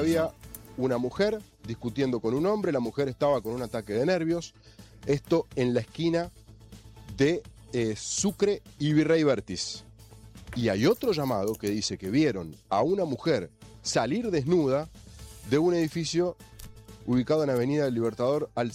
había una mujer discutiendo con un hombre, la mujer estaba con un ataque de nervios, esto en la esquina de Sucre y Virrey Vértiz. Y hay otro llamado que dice que vieron a una mujer salir desnuda de un edificio ubicado en Avenida del Libertador al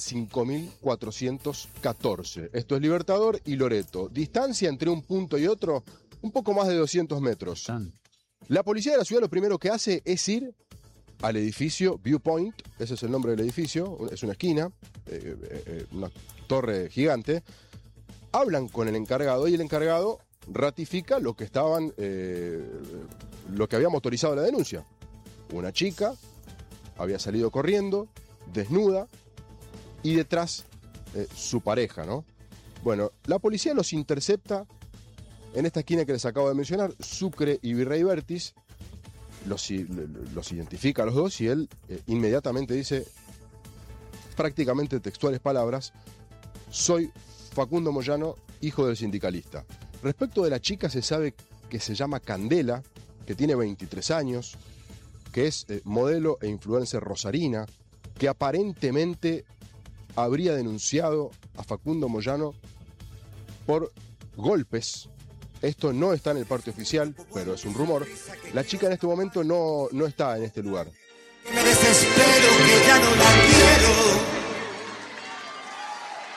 5414. Esto es Libertador y Loreto. Distancia entre un punto y otro, un poco más de 200 metros. La policía de la ciudad lo primero que hace es ir al edificio Viewpoint, ese es el nombre del edificio, es una esquina, una torre gigante. Hablan con el encargado y el encargado ratifica lo que lo que había motorizado la denuncia. Una chica había salido corriendo, desnuda, y detrás su pareja, ¿no? Bueno, la policía los intercepta en esta esquina que les acabo de mencionar, Sucre y Virrey Vértiz, los identifica a los dos y él inmediatamente dice, prácticamente textuales palabras, soy Facundo Moyano, hijo del sindicalista. Respecto de la chica se sabe que se llama Candela, que tiene 23 años, que es modelo e influencer rosarina, que aparentemente habría denunciado a Facundo Moyano por golpes. Esto no está en el parte oficial, pero es un rumor. La chica en este momento no está en este lugar. Me desespero que ya no la quiero.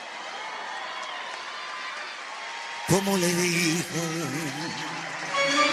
¿Cómo le digo?